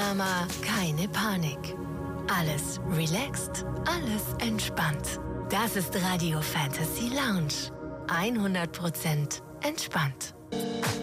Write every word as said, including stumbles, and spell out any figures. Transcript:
Drama, keine Panik. Alles relaxed, alles entspannt. Das ist Radio Fantasy Lounge. hundert Prozent entspannt.